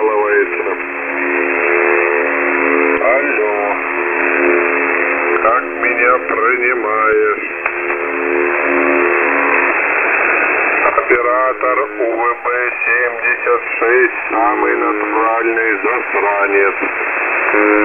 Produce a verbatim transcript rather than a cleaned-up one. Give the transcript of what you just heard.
прикалывается. Алло. Как меня принимаешь? Оператор У В Б семьдесят шесть, самый натуральный засранец.